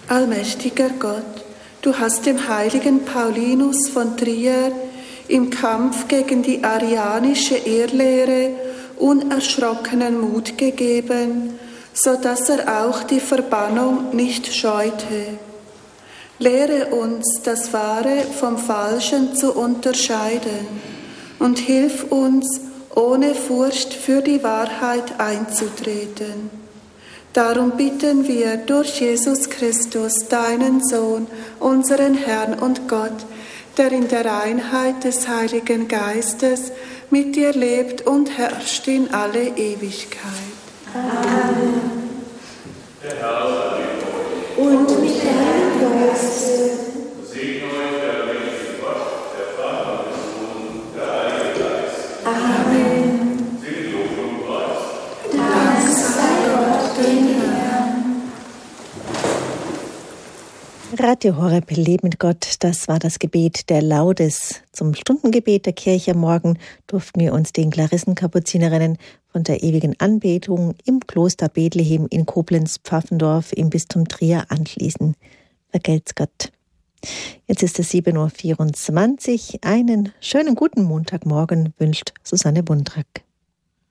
Allmächtiger Gott, du hast dem heiligen Paulinus von Trier im Kampf gegen die arianische Irrlehre unerschrockenen Mut gegeben, so dass er auch die Verbannung nicht scheute. Lehre uns, das Wahre vom Falschen zu unterscheiden und hilf uns, ohne Furcht für die Wahrheit einzutreten. Darum bitten wir durch Jesus Christus, deinen Sohn, unseren Herrn und Gott, der in der Einheit des Heiligen Geistes mit dir lebt und herrscht in alle Ewigkeit. Amen. Der Herr sei mit euch. Und mit deinem Geiste. Segne euch der allmächtige Gott, der Vater, der Sohn, der Heilige Geist. Amen. Singt Lob und Preis. Dank sei Gott, dem Herrn. Radio Horeb, Leben mit Gott, das war das Gebet der Laudes. Zum Stundengebet der Kirche am Morgen durften wir uns den Klarissenkapuzinerinnen von der ewigen Anbetung im Kloster Bethlehem in Koblenz-Pfaffendorf im Bistum Trier anschließen. Vergelt's Gott. Jetzt ist es 7:24 Uhr. Einen schönen guten Montagmorgen wünscht Susanne Bundrack.